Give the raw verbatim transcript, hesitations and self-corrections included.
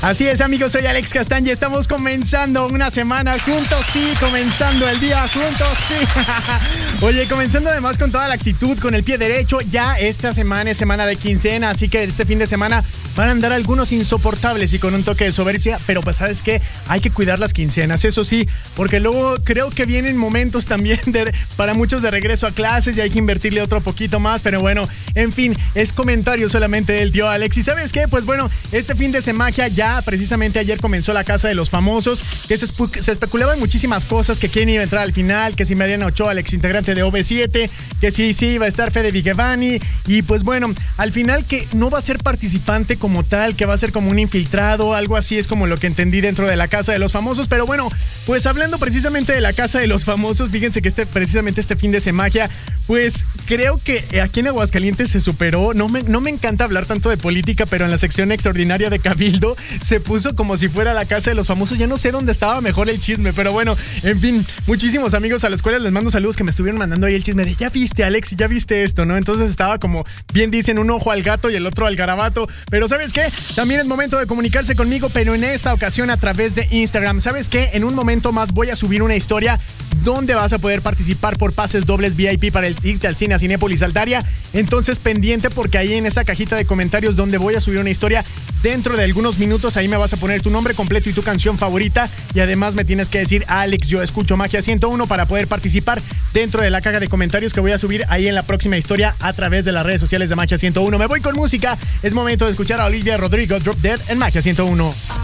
Así es, amigos, soy Alex Castaña. Estamos comenzando una semana juntos, sí, comenzando el día juntos, sí. Oye, comenzando además con toda la actitud, con el pie derecho. Ya esta semana es semana de quincena, así que este fin de semana van a andar algunos insoportables y con un toque de soberbia. Pero pues, ¿sabes qué? Hay que cuidar las quincenas, eso sí, porque luego creo que vienen momentos también de, para muchos de regreso a clases y hay que invertirle otro poquito más. Pero bueno, en fin, es comentario solamente del tío Alex. ¿Y sabes qué? Pues bueno, este fin de semana ya precisamente ayer comenzó la Casa de los Famosos, que se, espe- se especulaban muchísimas cosas, que quién iba a entrar al final, que si Mariana Ochoa, el ex integrante de O V siete, que si sí iba a estar Fede Vigevani, y pues bueno, al final que no va a ser participante como tal, que va a ser como un infiltrado, algo así es como lo que entendí dentro de la Casa de los Famosos. Pero bueno, pues hablando precisamente de la Casa de los Famosos, fíjense que este, precisamente este fin de semana, pues creo que aquí en Aguascalientes se superó. No me, no me encanta hablar tanto de política, pero en la sección extraordinaria de Cabildo se puso como si fuera la Casa de los Famosos. Ya no sé dónde estaba mejor el chisme, pero bueno, en fin, muchísimos amigos a los cuales les mando saludos que me estuvieron mandando ahí el chisme de ya viste, Alex, ya viste esto, ¿no? Entonces estaba como, bien dicen, un ojo al gato y el otro al garabato. Pero ¿sabes qué? También es momento de comunicarse conmigo, pero en esta ocasión a través de Instagram. ¿Sabes qué? En un momento más voy a subir una historia donde vas a poder participar por pases dobles V I P para el, irte al cine a Cinépolis Altaria. Entonces pendiente, porque ahí en esa cajita de comentarios donde voy a subir una historia dentro de algunos minutos, ahí me vas a poner tu nombre completo y tu canción favorita, y además me tienes que decir: Alex, yo escucho Magia ciento uno, para poder participar dentro de la caja de comentarios que voy a subir ahí en la próxima historia a través de las redes sociales de Magia ciento uno. Me voy con música, es momento de escuchar a Olivia Rodrigo, Drop Dead en Magia ciento uno.